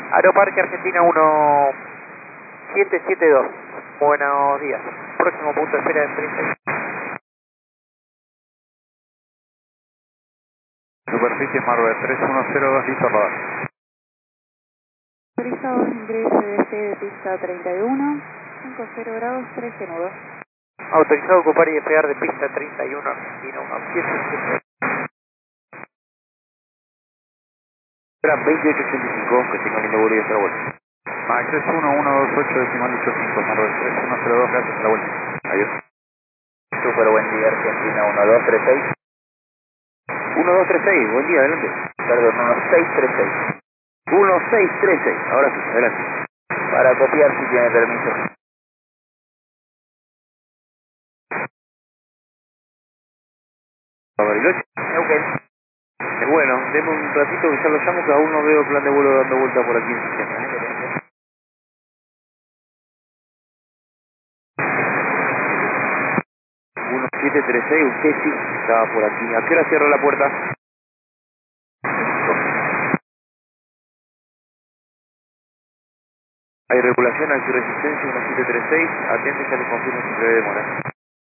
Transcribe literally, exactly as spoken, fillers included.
Aeroparque Argentina uno siete siete dos. Buenos días. Próximo punto de espera en treinta. Superficie Marvel tres uno cero dos, listo a rodar. Autorizado ingreso de este de pista treinta y uno, cincuenta grados, trece nudos. Autorizado a ocupar y despegar de pista treinta y uno Argentina uno siete siete. veintiocho ochenta y cinco, que tenga lindo vuelo y hasta la vuelta. Access uno uno dos ocho decimal ochenta y cinco, Marvel tres uno cero dos, gracias a la vuelta. Adiós. Super buen día, Argentina uno dos tres seis. uno dos tres seis, buen día, adelante. Perdón, uno seis tres seis. uno seis tres seis, ahora sí, adelante. Para copiar si tiene permiso. Bariloche. Ok. Eh, bueno, deme un ratito que ya lo llamo, que aún no veo plan de vuelo dando vuelta por aquí en el sistema. ¿eh? uno siete tres seis, usted sí estaba por aquí. ¿A qué hora cierra la puerta? Hay regulación, hay resistencia uno siete tres seis, atente, ya le confirmo si breve demora.